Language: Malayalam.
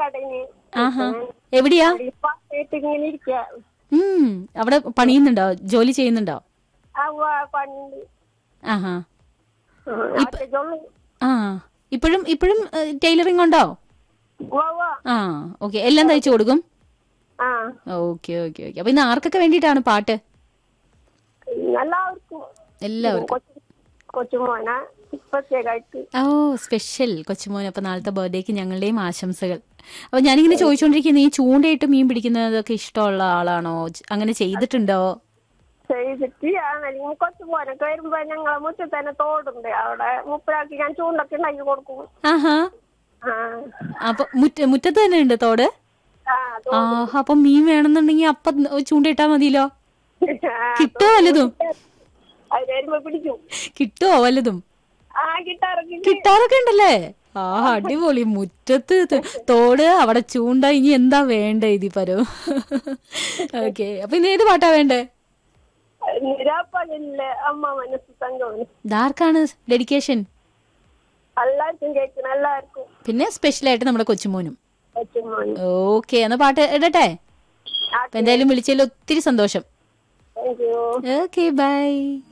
കടയിന് ആഹാ എവിടെയാ? ഇങ്ങനെ ഇരിക്ക. അവിടെ പണിയുന്നുണ്ടോ, ജോലി ചെയ്യുന്നുണ്ടോ? പണ്ട് ആഹാ ആ ഇപ്പോഴും ടൈലറിംഗ് ഉണ്ടോ? ആ ഓക്കെ, എല്ലാം തയ്ച്ചു കൊടുക്കും. Okay okay okay. അപ്പൊ ഇന്ന് ആർക്കൊക്കെ വേണ്ടിയിട്ടാണ് പാട്ട്? എല്ലാവർക്കും. കൊച്ചുമോന പ്രത്യേകമായിട്ട്. ഓ സ്പെഷ്യൽ കൊച്ചുമോൻ. അപ്പൊ നാളത്തെ ബർത്ത്ഡേക്ക് ഞങ്ങളുടെയും ആശംസകൾ. അപ്പൊ ഞാനിങ്ങനെ ചോദിച്ചോണ്ടിരിക്കുന്നത്, ഈ ചൂണ്ടയിട്ട് മീൻ പിടിക്കുന്നതൊക്കെ ഇഷ്ടമുള്ള ആളാണോ? അങ്ങനെ ചെയ്തിട്ടുണ്ടോ? ചെയ്തിട്ട് അല്ലെങ്കിൽ കൊച്ചുമോനൊക്കെ വരുമ്പോ ഞങ്ങളെ മുറ്റത്ത് തന്നെ തോടുണ്ട്, അവിടെ മുപ്പരാക്കി ഞാൻ ചൂണ്ടൊക്കെ ഉണ്ടാക്കി കൊടുക്കും. ആഹാ അപ്പൊ മുറ്റത്ത് തന്നെ ഉണ്ട് തോട്? ആഹാ അപ്പൊ മീൻ വേണമെന്നുണ്ടെങ്കി അപ്പൊ ചൂണ്ടയിട്ടാ മതിയല്ലോ. കിട്ടോ വല്ലതും? കിട്ടോ വല്ലതും? കിട്ടാറൊക്കെ ഉണ്ടല്ലേ? ആ അടിപൊളി. മുറ്റത്ത് തോട്, അവിടെ ചൂണ്ട, ഇനി എന്താ വേണ്ടേ ഇതി പരോ. ഓക്കെ, അപ്പൊ ഇന്ന് ഏത് പാട്ടാ വേണ്ടേ? ഇതാർക്കാണ് ഡെഡിക്കേഷൻ? പിന്നെ സ്പെഷ്യലായിട്ട് നമ്മുടെ കൊച്ചുമോനും. ഓക്കെ, എന്നാ പാട്ട് ഇടട്ടെ? എന്തായാലും വിളിച്ചതിൽ ഒത്തിരി സന്തോഷം. Okay bye.